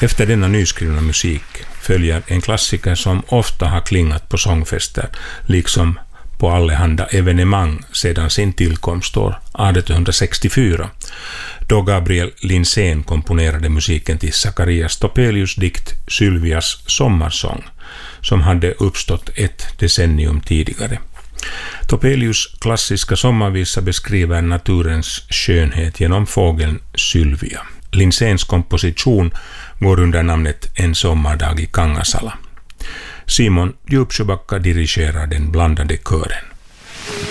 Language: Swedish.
Efter denna nyskrivna musik följer en klassiker som ofta har klingat på sångfester, liksom på allehanda evenemang sedan sin tillkomst år 1864, då Gabriel Linsén komponerade musiken till Zacharias Topelius dikt Sylvias sommarsång, som hade uppstått ett decennium tidigare. Topelius klassiska sommarvisa beskriver naturens skönhet genom fågeln Sylvia. Linséns komposition går under namnet En sommardag i Kangasala. Simon Djupsjöbacka dirigerar den blandade kören.